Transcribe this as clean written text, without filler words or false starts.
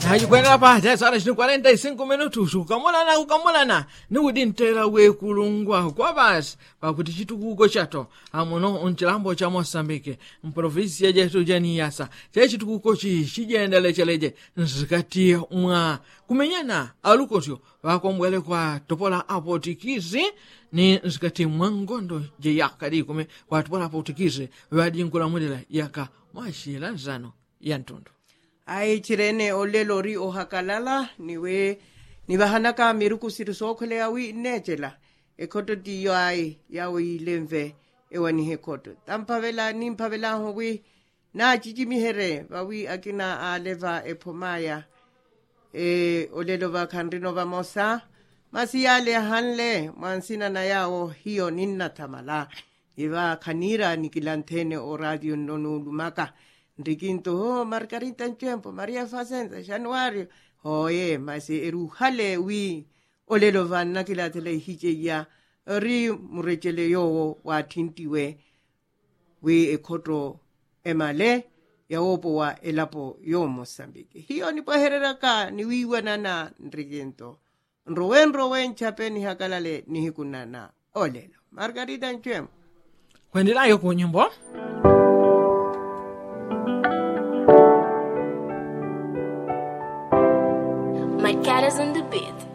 Hajikwenda pa 45 minutos ukamona ni udintera we kulungwa kwa basi pakuti chitukuko chato amuno unchilambo cha Mozambique mprovinsi yetu janiyasa chitukuko chijendele cheleje nzikati mwa kumenyana alukosyo wakombwele kwa topola apotikizi ni nzikati mwangondo je yakadi kume kwa topola apotikizi wadinkula mulila yaka mwashila nzano yantundu ai chirene olelori ohakalala niwe nibahanaka miruku sirisokole awi nechela ekoto diyo ai yawi lemve ewani hekoto tampavela nimpavela howi na chichimihere wawi akina aleva epomaya olelo vakandrino vamosa masiyale hanle mwansina na yao hiyo ninna tamala iva kanira nikilantene o radio nonulumaka Riquinto, Margarita en tiempo, María Facenda, Januario, oye, masi erujale wi, olelo van nakila tele hije ya, ri murechele yo wa tintiwe, wi ekotro emale, ya opo wa elapo yo Mozambique. Hiyo ni pohereraka, ni wi wanana, Riquinto. Rowen chapeni hakalale, ni hikunana, olelo. Margarita en tiempo. Kwendela yo kunyumbo? My cat is on the bed.